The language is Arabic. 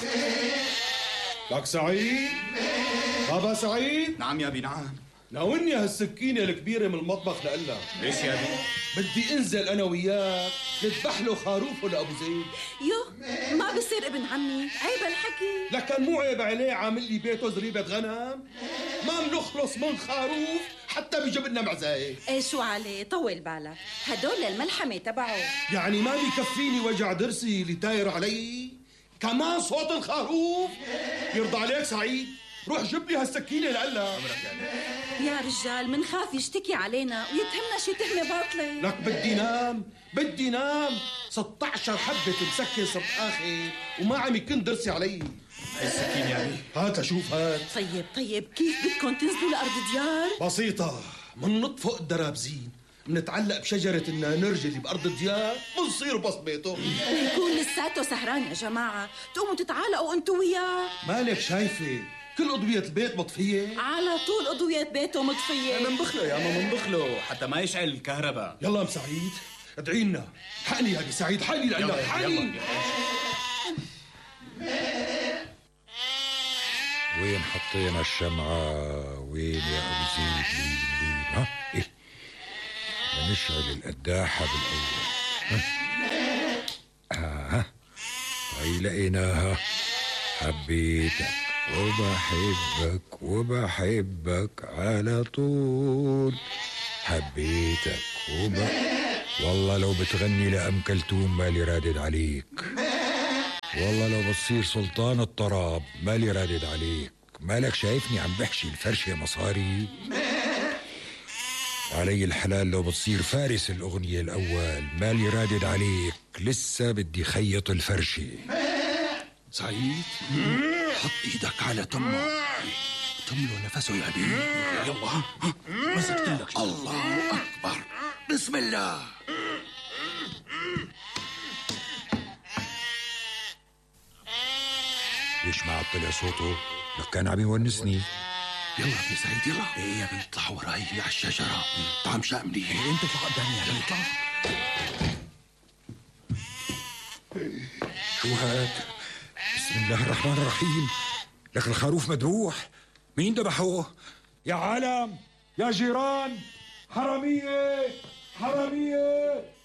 لك سعيد، بابا سعيد. نعم يا أبي نعم. ناولني هالسكينة الكبيرة من المطبخ لقلها. ليش يا أبي؟ بدي انزل انا وياك نذبح له خروفه لابو زيد. يو ما بصير ابن عمي، عيب الحكي. لكن مو عيب عليه عامل لي بيته زريبة غنم؟ ما بنخلص من خروف حتى بيجيب لنا معزاية. ايه شو عليه، طول بالك، هدول الملحمة تبعه. يعني ما بيكفيني وجع درسي اللي داير علي كمان صوت الخروف؟ يرضى عليك سعيد، روح جيب لي هالسكينة لقلها. يا رجال منخاف يشتكي علينا ويتهمنا شي تهمة باطلة. لك بدي نام 16 حبة مسكن صرت آخي وما عم يكون درسي علي. هاي السكينة يا أبي. هات أشوف هات. طيب كيف بدكم تنزلوا لأرض ديار؟ بسيطة، مننط فوق الدرابزين، منتعلق بشجرة النانرج اللي بأرض الديار، منصير بصمته. يكون لساته سهران يا جماعة، تقوموا تتعالقوا انتوا وياه. مالك شايفة كل أضوية البيت مطفية؟ على طول أضوية بيته مطفية. منبخله يا ما منبخله حتى ما يشعل الكهرباء. يلا ام سعيد ادعي لنا. حقني يا ابي سعيد، حقني لعلك، حقني. وين حطينا الشمعة؟ وين يا أبو زيد؟ وين ها؟ إيه؟ نشعل القداحة بالأول. ها؟ هاي لقيناها. حبيتك وبحبك على طول. حبيتك والله لو بتغني لأم كلثوم مالي رادد عليك. والله لو بتصير سلطان الطراب مالي رادد عليك. مالك شايفني عم بحشي الفرشة مصاري؟ علي الحلال لو بتصير فارس الأغنية الأول مالي رادد عليك. لسه بدي خيط الفرشة. سعيد حط ايدك على تمه، تمله نفسه يا أبي. يلا مسكت لك. الله أكبر، بسم الله. ليش ما عاد طلع صوته؟ لك كان عم يونسني. يلا ابن سعيد يلا. ايه يا بنت اطلع وراي على الشجرة. طعم شامني. إيه انت اطلع قدامي. يلا اطلع. شو هاد؟ بسم الله الرحمن الرحيم. لك الخروف مذبوح. مين ذبحوه؟ يا عالم، يا جيران، حرامية.